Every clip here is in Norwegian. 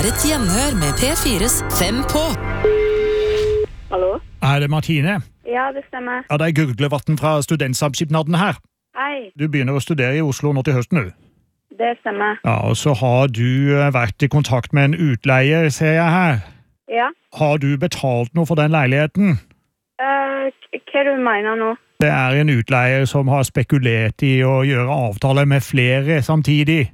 et gjenhør med P4's 5 på. Hallo? Det Martine? Ja, det stemmer. Ja, det Gurglevatn fra Studentsamskipnaden her. Hei, Du begynner å studere i Oslo nå til høsten nu. det stemmer. Ja, og så har du vært i kontakt med en utleier, ser jeg her. Ja. Har du betalt noe for den leiligheten? Hva du mener nå? Det en utleier som har spekulert i å gjøre avtaler med flere samtidig.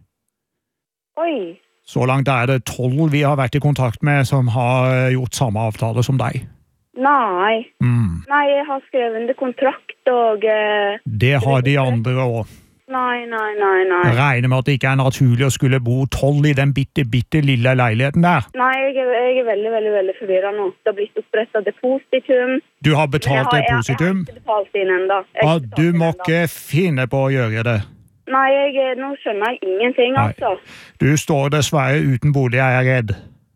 Oi, Så langt det 12 vi har vært i kontakt med som har gjort samme avtale som deg. nei. Mm. Nei, jeg har skrevet under kontrakt og... Det har de andre også. Nei. Jeg regner med at det ikke naturlig å skulle bo 12 i den bitte lille leiligheten der. Nei, jeg veldig forvirret nå. Det har blitt opprettet depositum. Du har betalt depositum? Jeg har ikke betalt inn enda. Ja, du må ikke finne på å gjøre det. Nei, nå skjønner jeg ingenting, Nei. altså. Du står dessverre uten bolig, jeg redd.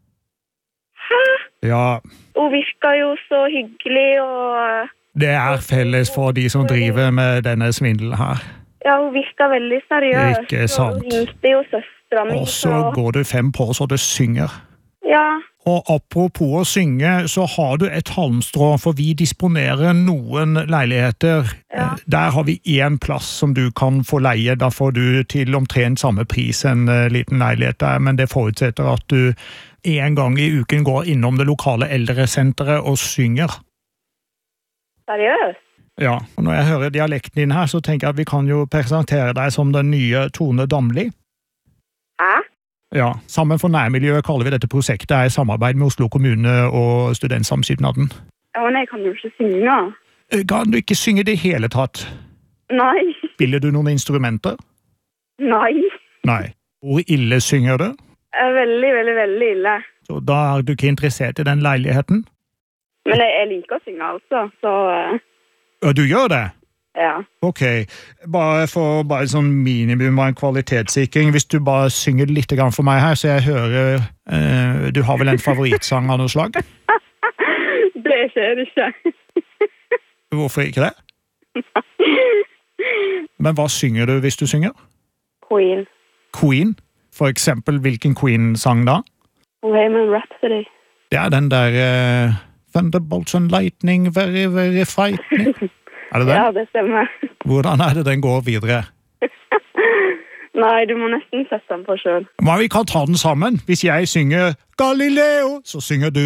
Hæ? Ja, Hun virker jo så hyggelig, og... det felles for de som driver med denne svindelen her. Ja, hun virker veldig seriøs. Ikke sant. Og hun ringte jo søstera mi. Og så går du 5 på så det synger. Ja, Og apropos å synge, så har du et halmstrå, for vi disponerer noen leiligheter. Ja. Der har vi en plass som du kan få leie. Da får du til omtrent samme pris en liten leilighet der, men det forutsetter at du en gang i uken går innom det lokale eldresenteret og synger. seriøst. Ja, og når jeg hører dialekten din her, så tenker jeg at vi kan jo presentere deg som den nye Tone Damli. Hæ? Ja, Sammen for nærmiljøet kaller vi dette prosjektet i samarbeid med Oslo kommune og Studentsamskipnaden. Ja, men jeg kan jo ikke synge. Kan du ikke synge det hele tatt? Nei. Spiller du noen instrumenter? Nei. Nei. Hvor ille synger du? Veldig ille. Så da du ikke interessert i den leiligheten? Men jeg liker å synge, altså, så... Ja, du gjør det? Ja. Ok, bare sånn minimum av en kvalitetssikring. Hvis du bare synger litt grann for meg her, så jeg hører... du har vel en favorittsang av noe slag? Det skjer ikke. Hvorfor ikke det? Men hva synger du hvis du synger? Queen. Queen? For eksempel, hvilken Queen-sang da? Bohemian Rhapsody. Det den der... Thunderbolts and lightning, very, very frightening. Det den? Ja, det stemmer. Hvordan det den går videre? Nei, du må nesten sette den på selv. Men vi kan ta den sammen. Hvis jeg synger Galileo, så synger du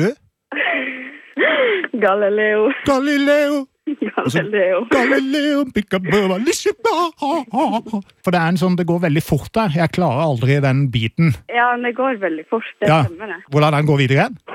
Galileo. Galileo. Galileo. Galileo, Picabella, For det en sånn, det går veldig fort der. Jeg klarer aldri den biten. Ja, det går veldig fort, det stemmer det. Hvordan den går videre igjen?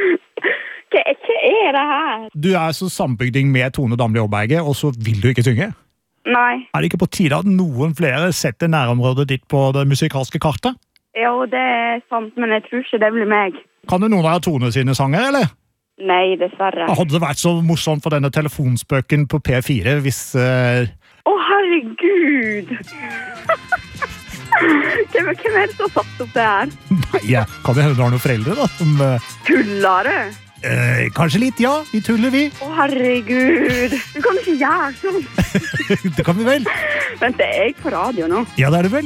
Hva det her? Du så sambygding med Tone Damli Aaberge, og så vil du ikke synge? Nei. Det ikke på tide at noen flere setter nærområdet ditt på det musikalske kartet? Jo, det sant, men jeg tror ikke det blir meg. Kan du noen av Tone sine sanger, eller? Nei, dessverre. Hadde det vært så morsomt for denne telefonspøken på P4 hvis... Å, herregud! Hvem det som har satt opp det her? Nei, kan det hende du har noen foreldre da? Som, Tuller du? Kanskje litt, ja. Vi tuller, vi. Å, herregud. Du kan ikke gjøre sånn. Det kan vi vel. Vent, det jeg på radio nå? Ja, det det vel.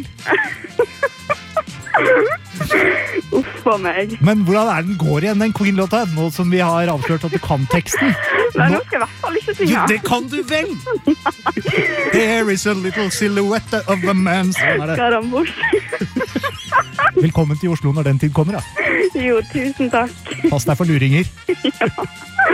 Uff for meg. Men hvordan den går igjen, den Queen-låta, nå som vi har avslørt at du kan teksten? Nei, nå skal jeg i hvert fall ikke synge. Jo, det kan du vel! There is a little silhouette of a man. Skal han bort? Velkommen til Oslo når den tid kommer, da. Jo, tusen takk. Pass deg for luringer. Ja.